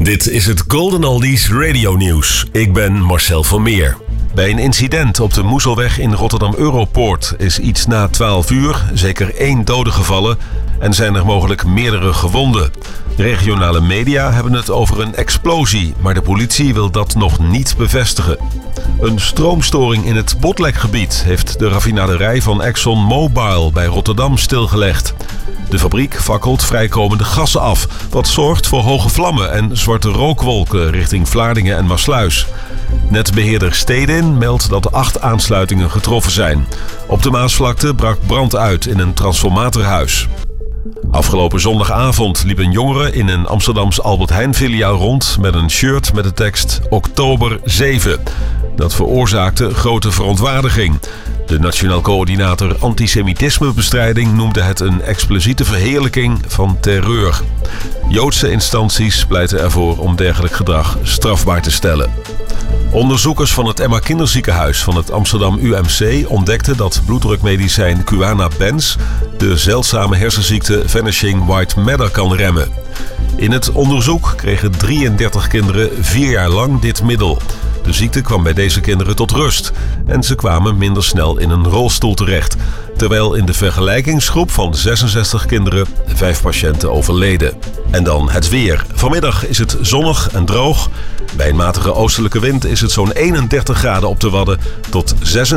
Dit is het Golden Oldies Radio Nieuws. Ik ben Marcel van Meer. Bij een incident op de Moezelweg in Rotterdam Europoort is iets na 12 uur zeker 1 dode gevallen en zijn er mogelijk meerdere gewonden. De regionale media hebben het over een explosie, maar de politie wil dat nog niet bevestigen. Een stroomstoring in het Botlekgebied heeft de raffinaderij van ExxonMobil bij Rotterdam stilgelegd. De fabriek fakkelt vrijkomende gassen af, wat zorgt voor hoge vlammen en zwarte rookwolken richting Vlaardingen en Maassluis. Netbeheerder Stedin meldt dat 8 aansluitingen getroffen zijn. Op de Maasvlakte brak brand uit in een transformatorhuis. Afgelopen zondagavond liep een jongere in een Amsterdams Albert Heijn filiaal rond met een shirt met de tekst Oktober 7. Dat veroorzaakte grote verontwaardiging. De Nationaal Coördinator Antisemitismebestrijding noemde het een expliciete verheerlijking van terreur. Joodse instanties pleiten ervoor om dergelijk gedrag strafbaar te stellen. Onderzoekers van het Emma Kinderziekenhuis van het Amsterdam UMC ontdekten dat bloeddrukmedicijn Quanabens de zeldzame hersenziekte Vanishing White Matter kan remmen. In het onderzoek kregen 33 kinderen 4 jaar lang dit middel. De ziekte kwam bij deze kinderen tot rust en ze kwamen minder snel in een rolstoel terecht, terwijl in de vergelijkingsgroep van 66 kinderen 5 patiënten overleden. En dan het weer. Vanmiddag is het zonnig en droog. Bij een matige oostelijke wind is het zo'n 31 graden op de Wadden tot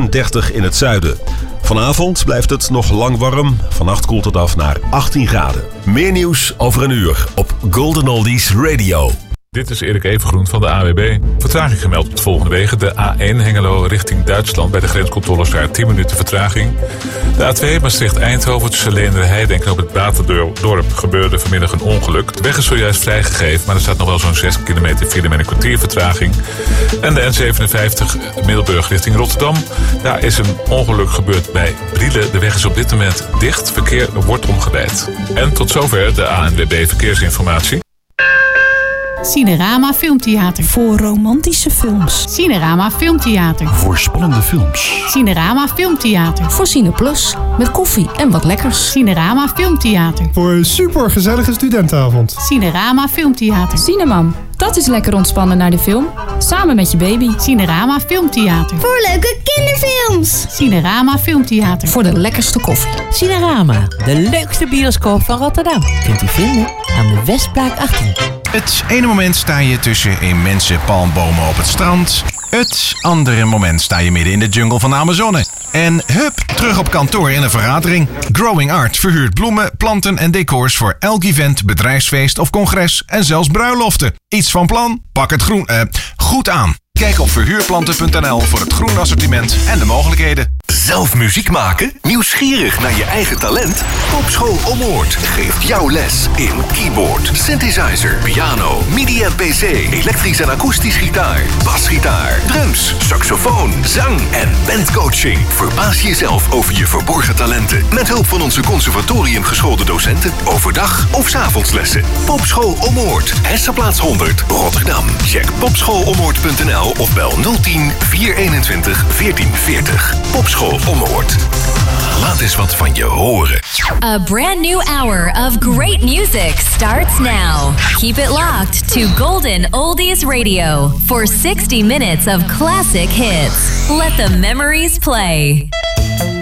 36 in het zuiden. Vanavond blijft het nog lang warm. Vannacht koelt het af naar 18 graden. Meer nieuws over een uur op Golden Oldies Radio. Dit is Erik Evengroen van de AWB. Vertraging gemeld op de volgende wegen. De A1 Hengelo richting Duitsland bij de grenscontroles daar 10 minuten vertraging. De A2 Maastricht-Eindhoven tussen Leenderheide en knoop het Baterdorp gebeurde vanmiddag een ongeluk. De weg is zojuist vrijgegeven, maar er staat nog wel zo'n 6 kilometer file met een kwartier vertraging. En de N57 Middelburg richting Rotterdam. Daar is een ongeluk gebeurd bij Brielen. De weg is op dit moment dicht. Verkeer wordt omgeleid. En tot zover de ANWB Verkeersinformatie. Cinerama Filmtheater. Voor romantische films. Cinerama Filmtheater. Voor spannende films. Cinerama Filmtheater. Voor Cineplus. Met koffie en wat lekkers. Cinerama Filmtheater. Voor een supergezellige studentenavond. Cinerama Filmtheater. Cinemam. Dat is lekker ontspannen naar de film. Samen met je baby. Cinerama Filmtheater. Voor leuke kinderfilms. Cinerama Filmtheater. Voor de lekkerste koffie. Cinerama, de leukste bioscoop van Rotterdam. Kunt u vinden aan de Westplaat 18. Het ene moment sta je tussen immense palmbomen op het strand. Het andere moment sta je midden in de jungle van de Amazone. En hup, terug op kantoor in een vergadering. Growing Art verhuurt bloemen, planten en decors voor elk event, bedrijfsfeest of congres en zelfs bruiloften. Iets van plan? Pak het goed aan. Kijk op verhuurplanten.nl voor het groen assortiment en de mogelijkheden. Zelf muziek maken? Nieuwsgierig naar je eigen talent? Popschool Ommoord geeft jou les in keyboard, synthesizer, piano, MIDI en PC, elektrisch en akoestisch gitaar, basgitaar, drums, saxofoon, zang en bandcoaching. Verbaas jezelf over je verborgen talenten met hulp van onze conservatorium geschoolde docenten, overdag of 's avonds lessen. Popschool Ommoord, Hessenplaats 100, Rotterdam. Check popschoolommoord.nl of bel 010 421 1440. Popschool Ommoord. Laat eens wat van je horen. A brand new hour of great music starts now. Keep it locked to Golden Oldies Radio for 60 minutes of classic hits. Let the memories play.